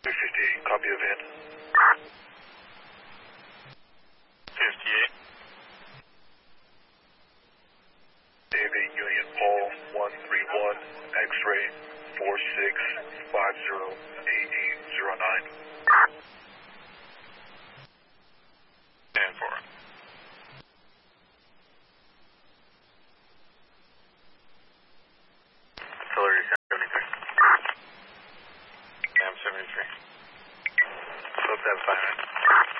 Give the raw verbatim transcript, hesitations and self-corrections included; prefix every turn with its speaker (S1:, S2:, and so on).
S1: two fifty-eight, copy of in. fifty-eight. David Union Paul one three one, X-ray four six five zero eight eight zero nine.